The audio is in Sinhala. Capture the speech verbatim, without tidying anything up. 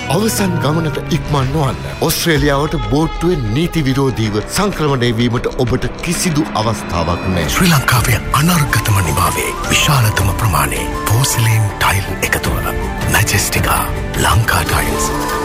අවසන් ගමනට ඉක්මන් නොවන්න. ඔස්ට්‍රේලියාවට බෝට්ටුවේ නීති විරෝධීව සංක්‍රමණය වීමට ඔබට කිසිදු අවස්ථාවක් නැහැ. ශ්‍රී ලංකාවේ අනර්ගතම නිමාවේ විශාලතම ප්‍රමාණයේ පෝසිලීන් ටයිල් එකතුව මැජෙස්ටිකා ලංකා ටයිල්ස්.